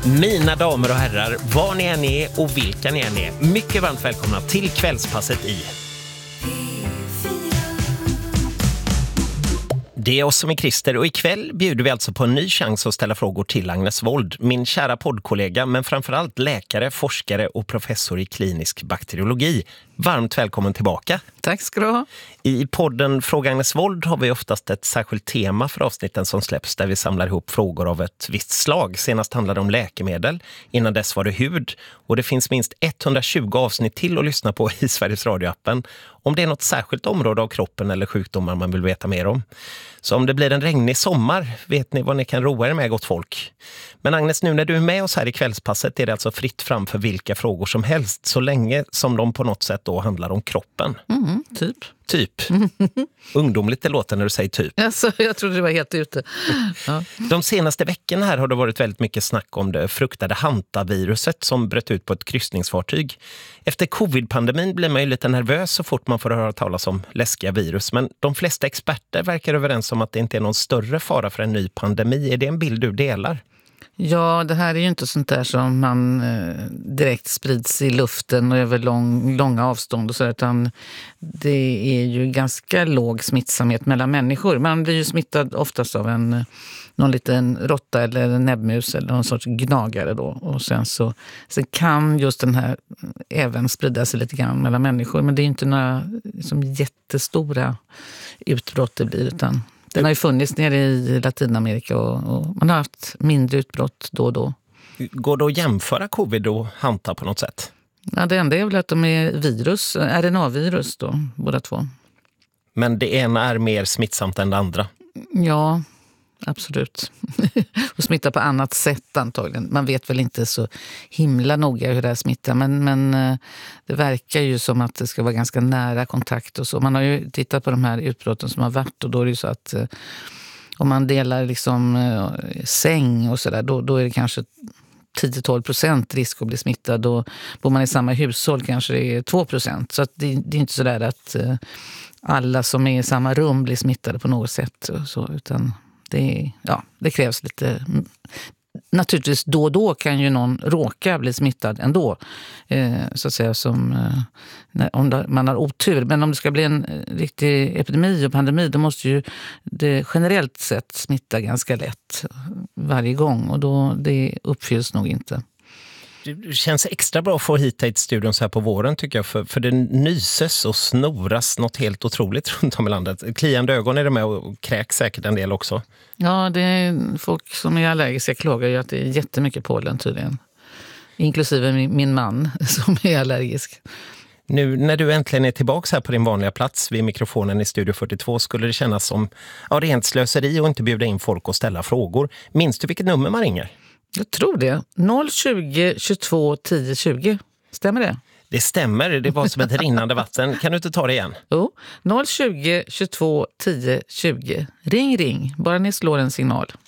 Mina damer och herrar, var ni än är och vilka ni än är, mycket varmt välkomna till kvällspasset i Det är oss som är Christer och ikväll bjuder vi alltså på en ny chans att ställa frågor till Agnes Wold, min kära poddkollega men framförallt läkare, forskare och professor i klinisk bakteriologi. Varmt välkommen tillbaka. Tack ska du ha. I podden Fråga Agnes Wold har vi oftast ett särskilt tema för avsnitten som släpps där vi samlar ihop frågor av ett visst slag. Senast handlade det om läkemedel, innan dess var det hud och det finns minst 120 avsnitt till att lyssna på i Sveriges Radio-appen om det är något särskilt område av kroppen eller sjukdomar man vill veta mer om. Så om det blir en regnig sommar vet ni vad ni kan roa er med, gott folk. Men Agnes, nu när du är med oss här i kvällspasset är det alltså fritt fram för vilka frågor som helst så länge som de på något sätt då handlar om kroppen. Typ. Ungdomligt det låter när du säger typ. Alltså, jag trodde det var helt ute. Ja. De senaste veckorna här har det varit väldigt mycket snack om det fruktade hantaviruset som bröt ut på ett kryssningsfartyg. Efter covid-pandemin blir man ju lite nervös så fort man får höra talas om läskiga virus. Men de flesta experter verkar överens om att det inte är någon större fara för en ny pandemi. Är det en bild du delar? Ja, det här är ju inte sånt där som man direkt sprids i luften och över långa avstånd och så, utan det är ju ganska låg smittsamhet mellan människor. Man blir ju smittad oftast av någon liten råtta eller en näbbmus eller någon sorts gnagare då. Och sen kan just den här även sprida sig lite grann mellan människor, men det är inte några liksom, jättestora utbrott det blir, utan den har ju funnits nere i Latinamerika och man har haft mindre utbrott då och då. Går det att jämföra covid och hanta på något sätt? Ja, det enda är väl att de är virus, RNA-virus då, båda två. Men det ena är mer smittsamt än det andra? Ja, absolut. Och smittar på annat sätt antagligen. Man vet väl inte så himla noga hur det här smittar, men det verkar ju som att det ska vara ganska nära kontakt och så. Man har ju tittat på de här utbrotten som har varit och då är det ju så att om man delar liksom säng och sådär, då är det kanske 10-12% risk att bli smittad. Och bor man i samma hushåll kanske det är 2%. Så att det är inte så där att alla som är i samma rum blir smittade på något sätt. Och så, utan det krävs lite. Naturligtvis då och då kan ju någon råka bli smittad ändå. Så att säga om man har otur. Men om det ska bli en riktig epidemi och pandemi, då måste ju det generellt sett smitta ganska lätt varje gång. Och då det uppfylls nog inte. Det känns extra bra att få hit till studion så här på våren tycker jag. För det nyses och snoras något helt otroligt runt om i landet. Kliande ögon är det med och kräks säkert en del också. Ja, det är folk som är allergiska klagar ju att det är jättemycket pollen tydligen. Inklusive min man som är allergisk. Nu när du äntligen är tillbaka här på din vanliga plats vid mikrofonen i Studio 42 skulle det kännas som rent slöseri och inte bjuda in folk och ställa frågor. Minns du vilket nummer man ringer? Jag tror det. 020 22 10 20. Stämmer det? Det stämmer. Det var som ett rinnande vatten. Kan du inte ta det igen? Jo. 020 22 10 20. Ring. Bara ni slår en signal.